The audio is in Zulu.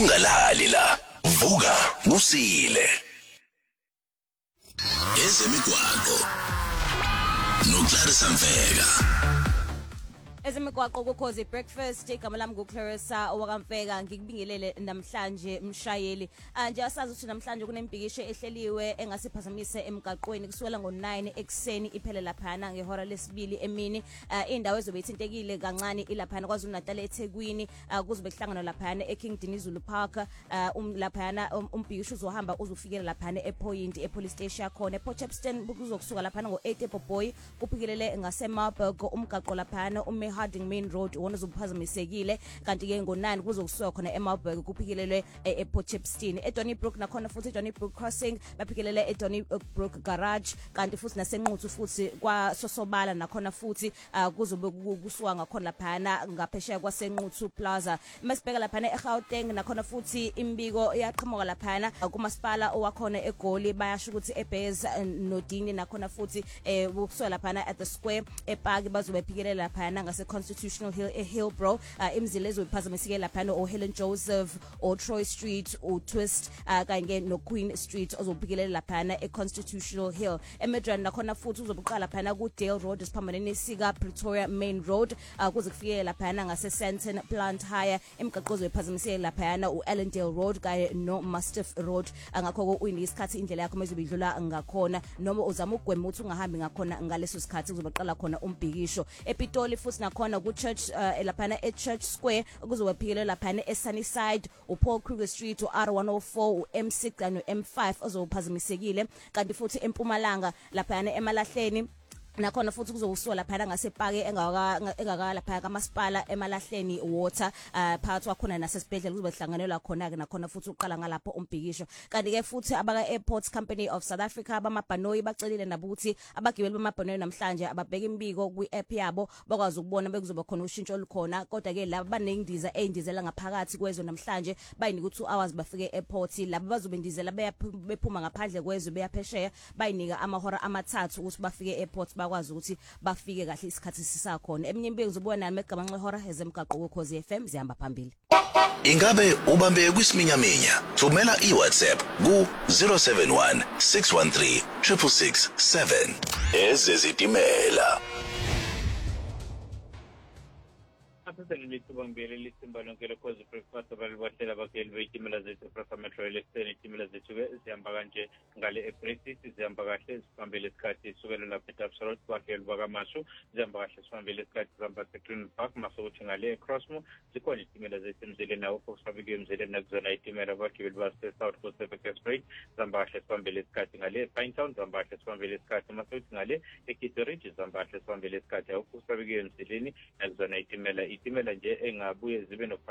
ungalali la vuka kusile ezemigwaqo noClarissa Mfeka. Ezemigwaqo kuKhozi Breakfast igama lami nguClarissa owakamfeka ngikubingelele namhlanje mshayeli nje asazi ukuthi namhlanje kunembhikisho ehleliwe engasiphazamise emgaqweni kusukela ngo9 ekseni iphele laphana ngehora lesibili emini indawo ezobe ithintekile kancane ilaphana kwaZulu Natal eThekwini kuzobe kuhlangana laphana eKing Dinizulu Park laphana umbhikisho uzohamba uzofikela laphana ePoint ePolice Station khona ePortchepston kuzokusuka laphana ngo8 eBoboy kuphikelele ngaseMarburg umgaqo laphana Harding Main Road wona uzophazamisekile kanti ke ngo9 kuzokusuka khona eMarburg kuphikelelwe ePortchepston eDonnybrook nakhona futhi eDonnybrook Crossing baphikelele eDonnybrook Garage kanti futhi nasenquthu futhi kwaSosobala nakhona futhi kuzobe kusuka ngakhona laphana ngaphesheya kwasenquthu Plaza masibheka laphana eGauteng nakhona futhi imbiko iyaqhamuka laphana kumasipala owakhona eGoli bayasho ukuthi eBez noDini nakhona futhi ukusuka laphana at the Square ePark bazobe phikelela laphana Constitutional Hill Hillbrow imizila ezophazamiseke laphana Helen Joseph Troy Street Twist kanye no Queen Street ozophikelela laphana eConstitutional Hill eMedran nakhona futhi uzobuqala laphana kuDale Road esiphambane nesika Pretoria Main Road kuze kufike laphana ngaseSenton Plant Higher emgaqo ezophazamiseke laphana uAllendale Road kanye no Mastiff Road ngakho uyisikhathi indlela yakho mezobidlula ngakhona noma uzama ukugwema ukuthi ungahambi ngakhona ngaleso sikhathi uzobaqala khona umbhikisho ePitoli futhi nakhona ku church laphana eChurch Square kuzowaphikelela laphana eSunnyside uPaul Kruger Street uR104 uM6 kanye noM5 ozophazamisekile kanti futhi eMpumalanga laphana eMalahleni nakhona futhi kuzokusuka laphana ngasePark engaka lapha kaMasipala eMalahleni water phakathi wakhona nasesibhedlela kuzobe hlanganelwa khona ke nakhona futhi uqala ngalapho umbhikisho kanti ke futhi abaka Airports Company of South Africa bamabhanoyi bacelile nabo ukuthi abagibeli bamabhanoyi namhlanje ababheka imbiko kwi-app yabo bakwazi ukubona bekuzoba khona ushintsho olukhona kodwa ke laba banendizela eyindizela ngaphakathi kwezwe namhlanje bayinika 2 hours bafike e-airport laba bazobe indizela bephuma ngaphandle kwezwe beyaphesheya bayinika amahora amathathu ukuthi bafike e-airport bakwazi ukuthi bafike kahle isikhathi sisakhona eminye imbiko uzobona nami egamanxe ihora ezemgaqo kuKhozi FM zihamba phambili. Ingabe ubambe kwisiminyaminya thumela iWhatsApp ku 071 613 667 ezezitimela. Litubambele lisimba lonke lokhozi breakfast abalibahlela abageli beyitimela zethu Africa Metro Eastern itimela zethu zihamba kanje ngale eBrexit zihamba kahle sibambele isikhathi sukela lapha eTabsalot kwahlela bakaMashu zihamba kahle sibambele isikhathi zihamba eGreen Park masokuthi ngale eCrossmoor zikhona itimela zethu emzileni nawo kusabike emzileni nakuzona itimela abagibeli base South Coast Express zihamba kahle sibambele isikhathi ngale Pinetown zihamba kahle sibambele isikhathi masokuthi ngale eKitteridge zihamba kahle sibambele isikhathi kusabike emzileni nakuzona itimela nje engabuye zibe